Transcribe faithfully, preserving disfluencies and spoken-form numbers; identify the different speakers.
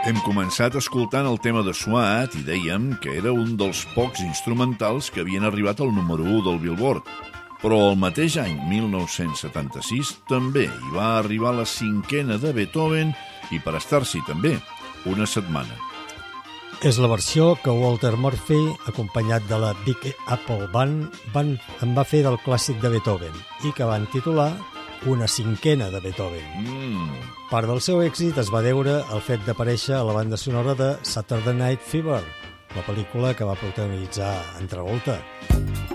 Speaker 1: Hem començat escoltant el tema de SWAT i dèiem que era un dels pocs instrumentals que havien arribat al número u del Billboard. Però el mateix any, mil nou-cents setanta-sis, també hi va arribar la cinquena de Beethoven i per estar-s'hi també una setmana.
Speaker 2: És la versió que Walter Murphy, acompanyat de la Big Apple Band, van, en va fer del clàssic de Beethoven i que van titular Una cinquena de Beethoven.
Speaker 1: Mm.
Speaker 2: Part del seu èxit es va deure al fet d'aparèixer a la banda sonora de Saturday Night Fever, la pel·lícula que va protagonitzar en Travolta.